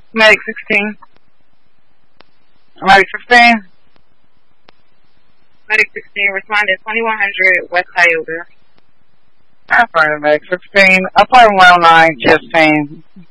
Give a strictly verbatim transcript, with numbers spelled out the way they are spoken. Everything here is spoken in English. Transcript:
Medic sixteen. Medic sixteen. Medic sixteen, respond at twenty-one hundred West Tioga. Affirmative, Medic sixteen. Apartment one oh nine, just saying.